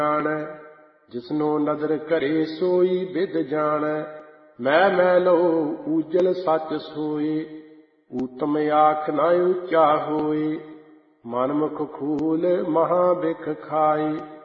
ਜਾਣੈ। ਜਿਸਨੋ ਨਦਰ ਘਰੇ ਸੋਈ ਬਿਦ ਜਾਣੈ। ਮੈਂ ਲਓ ਊਜਲ ਸੱਚ ਸੋਏ। ਊਤਮ ਆਖ ਨਾ ਉੱਚਾ ਹੋਏ। ਮਨਮੁਖ ਖੂਲ ਮਹਾ ਬਿਖ ਖਾਏ।